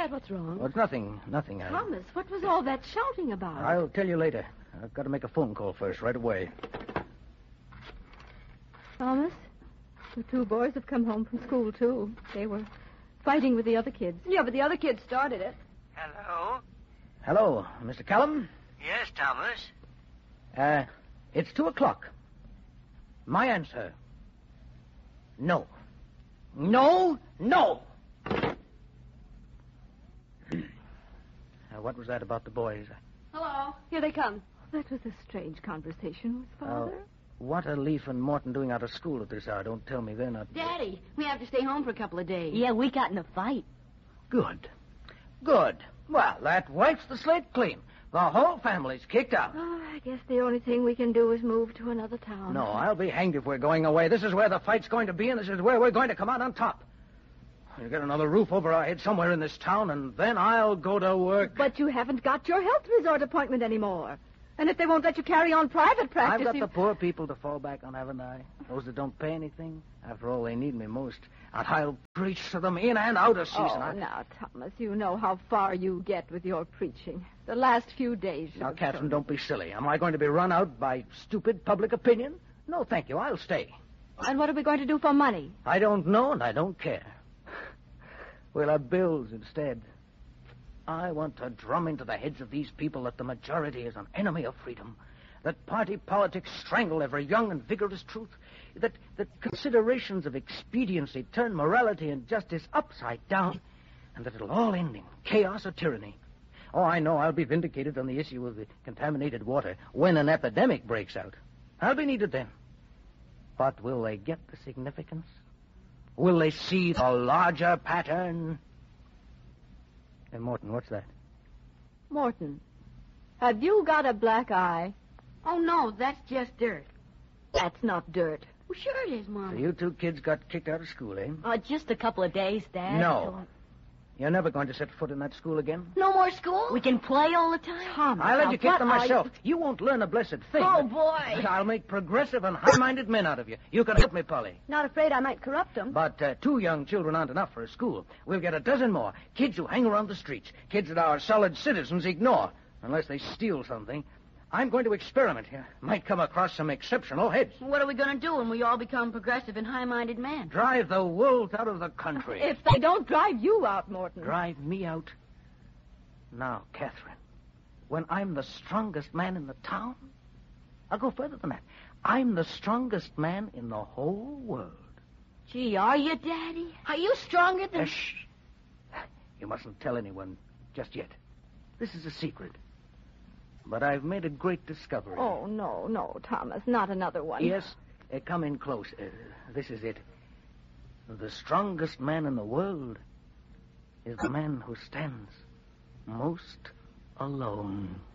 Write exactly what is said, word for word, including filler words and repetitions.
Dad, what's wrong? Oh, it's nothing, nothing. I... Thomas, what was all that shouting about? I'll tell you later. I've got to make a phone call first, right away. Thomas, the two boys have come home from school, too. They were fighting with the other kids. Yeah, but the other kids started it. Hello? Hello, Mister Callum? Yes, Thomas? Uh, it's two o'clock. My answer. No. No, no! Uh, what was that about the boys? Hello. Here they come. That was a strange conversation with Father. Uh, what are Leaf and Morton doing out of school at this hour? Don't tell me they're not... Daddy, we have to stay home for a couple of days. Yeah, we got in a fight. Good. Good. Well, that wipes the slate clean. The whole family's kicked out. Oh, I guess the only thing we can do is move to another town. No, I'll be hanged if we're going away. This is where the fight's going to be, and this is where we're going to come out on top. We'll get another roof over our heads somewhere in this town, and then I'll go to work. But you haven't got your health resort appointment anymore. And if they won't let you carry on private practice... I've got you... the poor people to fall back on, haven't I? Those that don't pay anything. After all, they need me most. And I'll preach to them in and out of season. Oh, I... now, Thomas, you know how far you get with your preaching. The last few days... Now, have Catherine, shown- don't be silly. Am I going to be run out by stupid public opinion? No, thank you. I'll stay. And what are we going to do for money? I don't know, and I don't care. We'll have bills instead. I want to drum into the heads of these people that the majority is an enemy of freedom, that party politics strangle every young and vigorous truth, that, that considerations of expediency turn morality and justice upside down, and that it'll all end in chaos or tyranny. Oh, I know I'll be vindicated on the issue of the contaminated water when an epidemic breaks out. I'll be needed then. But will they get the significance? Will they see the larger pattern? Hey, Morton, what's that? Morton, have you got a black eye? Oh, no, that's just dirt. That's not dirt. Well, sure it is, Mom. So you two kids got kicked out of school, eh? Uh, just a couple of days, Dad. No. You're never going to set foot in that school again? No more school? We can play all the time. Thomas, I'll let now, you kick what them are myself. you- You won't learn a blessed thing. Oh, but- boy. but I'll make progressive and high-minded men out of you. You can help me, Polly. Not afraid I might corrupt them. But uh, two young children aren't enough for a school. We'll get a dozen more. Kids who hang around the streets. Kids that our solid citizens ignore, unless they steal something. I'm going to experiment here. Might come across some exceptional heads. What are we going to do when we all become progressive and high-minded men? Drive the wolves out of the country. If they don't drive you out, Morton. Drive me out? Now, Catherine, when I'm the strongest man in the town, I'll go further than that. I'm the strongest man in the whole world. Gee, are you, Daddy? Are you stronger than... Uh, shh. You mustn't tell anyone just yet. This is a secret. But I've made a great discovery. Oh, no, no, Thomas, not another one. Yes, uh, come in close. Uh, this is it. The strongest man in the world is the man who stands most alone.